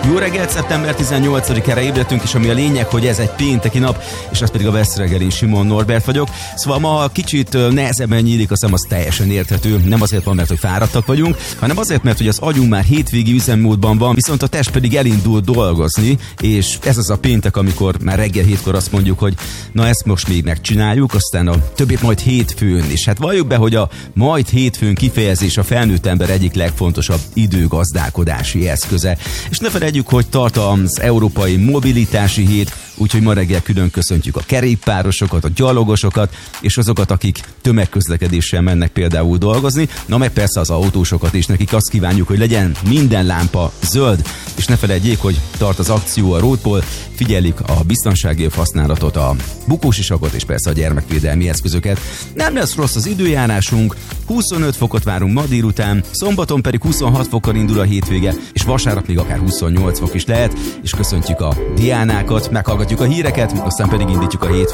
Jó reggelt, szeptember 18-ára ébredtünk, és ami a lényeg, hogy ez egy pénteki nap, és az pedig a Vesz reggelin Simon Norbert vagyok. Szóval ma kicsit nehezebben nyílik a szem, az teljesen érthető. Nem azért van, mert hogy fáradtak vagyunk, hanem azért, mert hogy az agyunk már hétvégi üzemmódban van, viszont a test pedig elindul dolgozni, és ez az a péntek, amikor már reggel 7-kor azt mondjuk, hogy na ezt most még megcsináljuk, aztán a többit majd hétfőn. És hát valljuk be, hogy a majd hétfőn kifejezés a felnőtt ember egyik legfontosabb időgazdálkodási eszköze. És ne felejtjük, hogy tart az Európai Mobilitási Hét, úgyhogy ma reggel külön köszöntjük a kerékpárosokat, a gyalogosokat, és azokat, akik tömegközlekedéssel mennek például dolgozni, na meg persze az autósokat is, nekik azt kívánjuk, hogy legyen minden lámpa zöld, és ne felejtjék, hogy tart az akció a Roadból, figyelik a biztonsági használatot, a bukósisakot és persze a gyermekvédelmi eszközöket. Nem lesz rossz az időjárásunk, 25 fokot várunk ma délután, szombaton pedig 26 fokkal indul a hétvége, és vasárnap még akár 28 fok is lehet, és köszöntjük a Diánákat, meghallgatjuk a híreket, aztán pedig indítjuk a hétfőt.